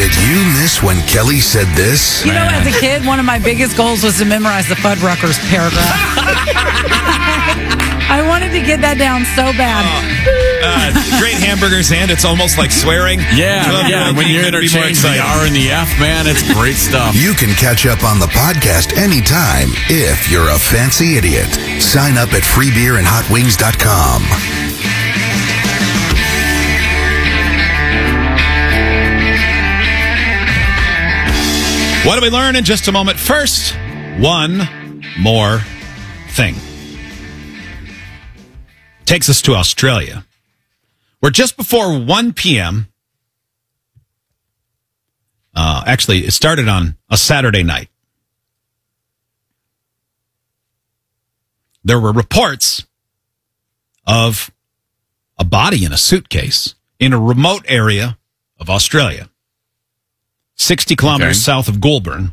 Did you miss when Kelly said this? You know, as a kid, one of my biggest goals was to memorize the Fuddruckers paragraph. I wanted to get that down so bad. Great hamburgers, and it's almost like swearing. Yeah. When you interchange the R and the F, man, it's great stuff. You can catch up on the podcast anytime if you're a fancy idiot. Sign up at freebeerandhotwings.com. What do we learn in just a moment? First, one more thing. Takes us to Australia, where just before 1 p.m., actually, it started on a Saturday night. There were reports of a body in a suitcase in a remote area of Australia, 60 kilometers south of Goulburn,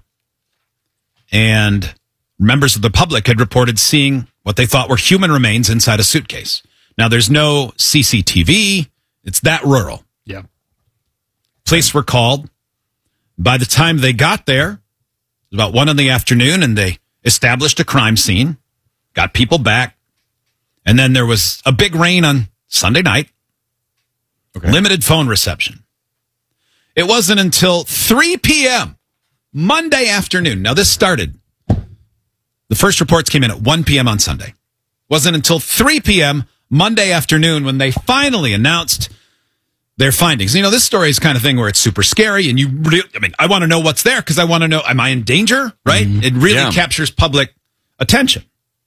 and members of the public had reported seeing what they thought were human remains inside a suitcase. Now, there's no CCTV. It's that rural. Yeah. Police were called. By the time they got there, it was about 1 p.m, and they established a crime scene, got people back, and then there was a big rain on Sunday night, limited phone reception. It wasn't until 3 p.m. Monday afternoon. Now, this started. The first reports came in at 1 p.m. on Sunday. Wasn't until 3 p.m. Monday afternoon when they finally announced their findings. You know, this story is the kind of thing where it's super scary, and I want to know what's there because I want to know, am I in danger? Right? Mm-hmm. It really captures public attention.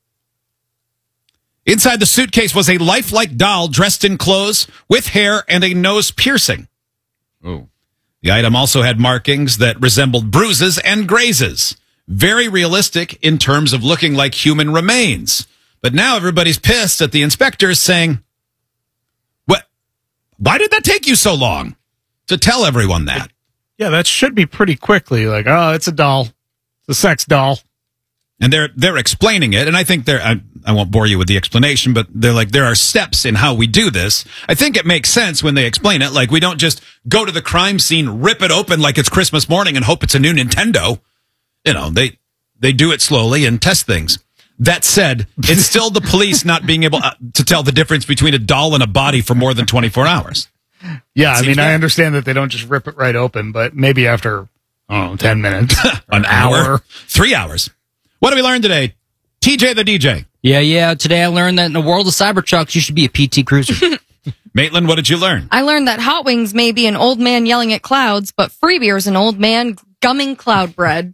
Inside the suitcase was a lifelike doll dressed in clothes with hair and a nose piercing. Oh. The item also had markings that resembled bruises and grazes. Very realistic in terms of looking like human remains. But now everybody's pissed at the inspectors saying, "What? Why did that take you so long to tell everyone that?" Yeah, that should be pretty quickly. Like, oh, it's a doll. It's a sex doll. And they're explaining it, and I think I won't bore you with the explanation, but they're like, there are steps in how we do this. I think it makes sense when they explain it. Like, we don't just go to the crime scene, rip it open like it's Christmas morning and hope it's a new Nintendo. You know, they do it slowly and test things. That said, it's still the police not being able to tell the difference between a doll and a body for more than 24 hours. Yeah, I mean, I understand that they don't just rip it right open, but maybe after, 10 minutes. An hour. 3 hours. What have we learned today? TJ the DJ. Yeah. Today I learned that in the world of Cybertrucks, you should be a PT Cruiser. Maitland, what did you learn? I learned that Hot Wings may be an old man yelling at clouds, but free beer is an old man gumming cloud bread.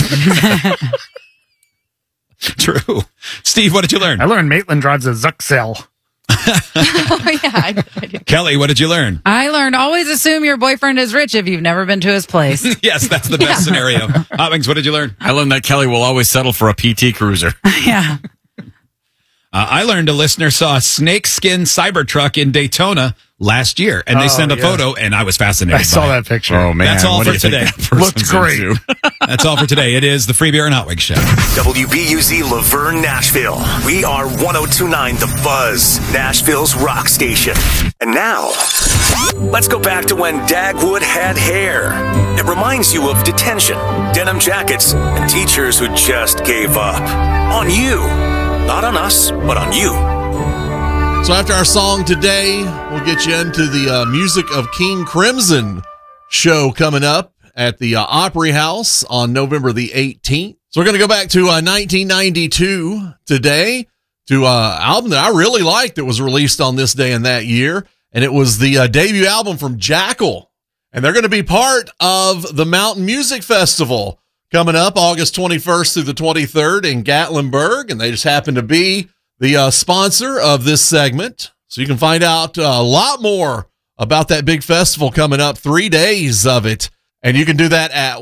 True. Steve, what did you learn? I learned Maitland drives a Zuxel. Oh, yeah, I did. Kelly, what did you learn? I learned always assume your boyfriend is rich if you've never been to his place. Yes, that's the best scenario. Hot Wings, what did you learn? I learned that Kelly will always settle for a PT Cruiser. Yeah. I learned a listener saw a snakeskin Cybertruck in Daytona last year, and they sent a photo, and I was fascinated. I saw that picture. Oh, man. That's all for today. Looked great. That's all for today. It is the Free Beer and Hot Wings Show. WBUZ Laverne, Nashville. We are 102.9 The Buzz, Nashville's rock station. And now, let's go back to when Dagwood had hair. It reminds you of detention, denim jackets, and teachers who just gave up. On you. Not on us, but on you. So after our song today, we'll get you into the Music of King Crimson show coming up at the Opry House on November the 18th. So we're going to go back to 1992 today to an album that I really liked that was released on this day and that year. And it was the debut album from Jackal. And they're going to be part of the Mountain Music Festival coming up August 21st through the 23rd in Gatlinburg. And they just happen to be the sponsor of this segment. So you can find out a lot more about that big festival coming up, 3 days of it. And you can do that at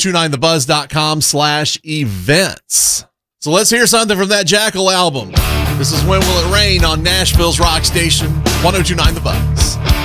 1029thebuzz.com/events. So let's hear something from that Jackal album. This is When Will It Rain on Nashville's Rock Station, 1029 The Buzz.